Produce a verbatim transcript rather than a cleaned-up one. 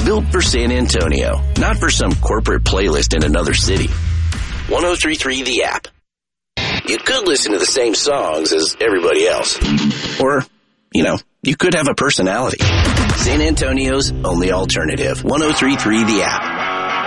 Built for San Antonio, not for some corporate playlist in another city. one oh three point three The App. You could listen to the same songs as everybody else. Or, you know, you could have a personality. San Antonio's only alternative. one oh three point three The App.